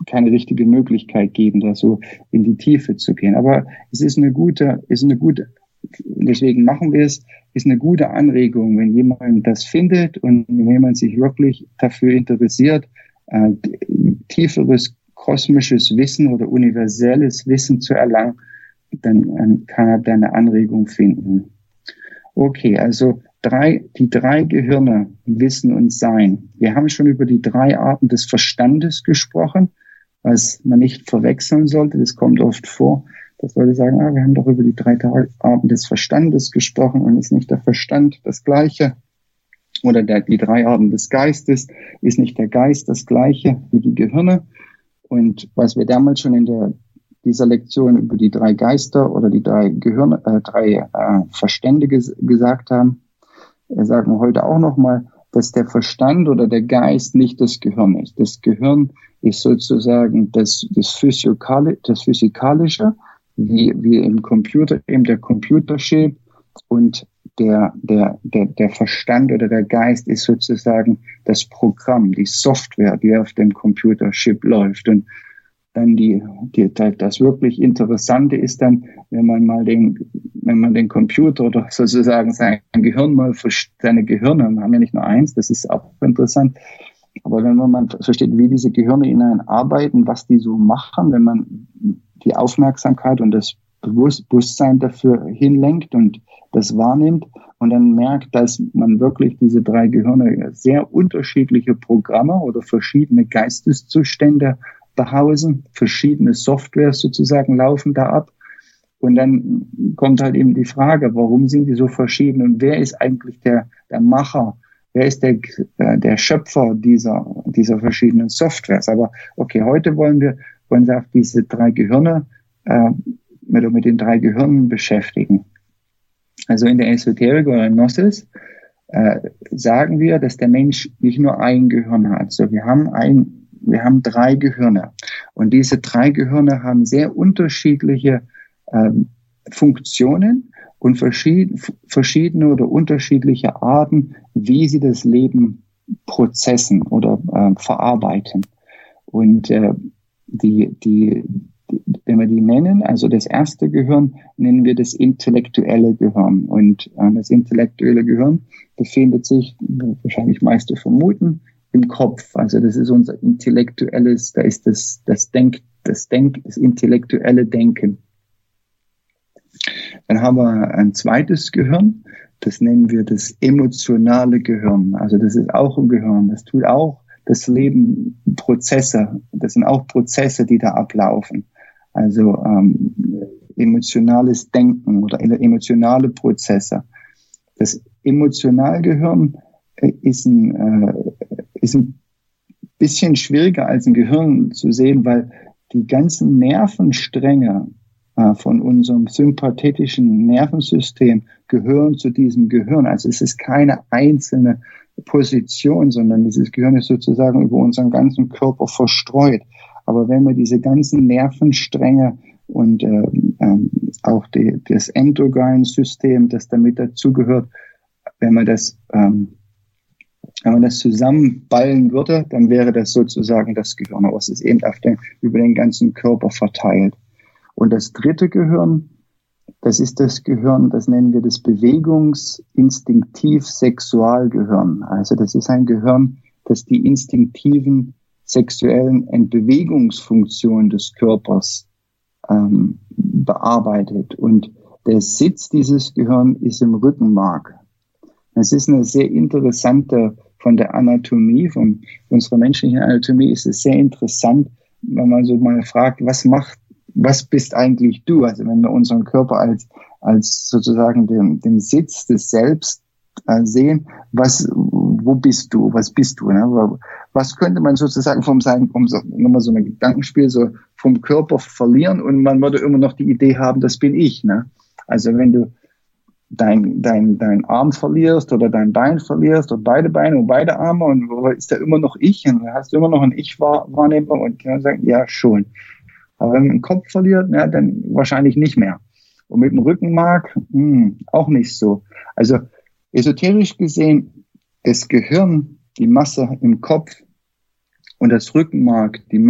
keine richtige Möglichkeit geben, da so in die Tiefe zu gehen. Aber es ist eine gute, deswegen machen wir es, ist eine gute Anregung, wenn jemand das findet und wenn jemand sich wirklich dafür interessiert, tieferes kosmisches Wissen oder universelles Wissen zu erlangen, dann kann er da eine Anregung finden. Okay, also die drei Gehirne, Wissen und Sein. Wir haben schon über die 3 Arten des Verstandes gesprochen, was man nicht verwechseln sollte. Das kommt oft vor, dass Leute sagen, wir haben doch über die 3 Arten des Verstandes gesprochen und ist nicht der Verstand das Gleiche? Oder die 3 Arten des Geistes, ist nicht der Geist das Gleiche wie die Gehirne? Und was wir damals schon in dieser Lektion über die 3 Geister oder die 3 Gehirne, 3 Verstände gesagt haben, sagen wir heute auch nochmal, dass der Verstand oder der Geist nicht das Gehirn ist. Das Gehirn ist sozusagen das Physikalische, wie im Computer, eben der Computerchip, und der Verstand oder der Geist ist sozusagen das Programm, die Software, die auf dem Computerchip läuft. Und dann das wirklich Interessante ist dann, wenn man den Computer oder sozusagen sein Gehirn seine Gehirne, wir haben ja nicht nur eins, das ist auch interessant, aber wenn man versteht, wie diese Gehirne in einem arbeiten, was die so machen, wenn man die Aufmerksamkeit und das Bewusstsein dafür hinlenkt und das wahrnimmt und dann merkt, dass man wirklich diese 3 Gehirne sehr unterschiedliche Programme oder verschiedene Geisteszustände behausen, verschiedene Softwares sozusagen laufen da ab. Und dann kommt halt eben die Frage, warum sind die so verschieden und wer ist eigentlich der Macher? Wer ist der Schöpfer dieser verschiedenen Softwares? Aber okay, heute wollen wir uns auf diese 3 Gehirne, mit den 3 Gehirnen beschäftigen. Also in der Esoterik oder Gnosis sagen wir, dass der Mensch nicht nur ein Gehirn hat. So, wir haben 3 Gehirne. Und diese 3 Gehirne haben sehr unterschiedliche Funktionen und verschiedene oder unterschiedliche Arten, wie sie das Leben prozessen oder verarbeiten. Und wenn wir die nennen, also das erste Gehirn, nennen wir das intellektuelle Gehirn. Und das intellektuelle Gehirn befindet sich, wahrscheinlich meiste vermuten, im Kopf. Also das ist unser intellektuelles, da ist das intellektuelle Denken. Dann haben wir ein zweites Gehirn, das nennen wir das emotionale Gehirn. Also das ist auch ein Gehirn, das tut auch das Leben Prozesse, das sind auch Prozesse, die da ablaufen. Also emotionales Denken oder emotionale Prozesse. Das Emotionalgehirn ist ein bisschen schwieriger als ein Gehirn zu sehen, weil die ganzen Nervenstränge von unserem sympathetischen Nervensystem gehören zu diesem Gehirn. Also es ist keine einzelne Position, sondern dieses Gehirn ist sozusagen über unseren ganzen Körper verstreut. Aber wenn wir diese ganzen Nervenstränge und auch das Endokrinsystem, das damit dazugehört, wenn man das zusammenballen würde, dann wäre das sozusagen das Gehirn. Aber es ist eben über den ganzen Körper verteilt. Und das dritte Gehirn, das ist das Gehirn, das nennen wir das Bewegungs-Instinktiv-Sexualgehirn. Also das ist ein Gehirn, das die instinktiven sexuellen Entbewegungsfunktionen des Körpers bearbeitet. Und der Sitz dieses Gehirns ist im Rückenmark. Es ist eine sehr interessante, von der Anatomie, von unserer menschlichen Anatomie ist es sehr interessant, wenn man so mal fragt, was bist eigentlich du? Also wenn wir unseren Körper als sozusagen den Sitz des Selbst sehen, wo bist du? Was bist du? Ne? Was könnte man sozusagen nochmal so ein Gedankenspiel, so vom Körper verlieren und man würde immer noch die Idee haben, das bin ich. Ne? Also wenn du dein Arm verlierst oder dein Bein verlierst oder beide Beine und beide Arme und ist da immer noch ich und hast du immer noch ein Ich-Wahrnehmung und kann sagen, ja schon. Aber wenn man den Kopf verliert, dann wahrscheinlich nicht mehr. Und mit dem Rückenmark auch nicht so. Also esoterisch gesehen, das Gehirn, die Masse im Kopf und das Rückenmark, die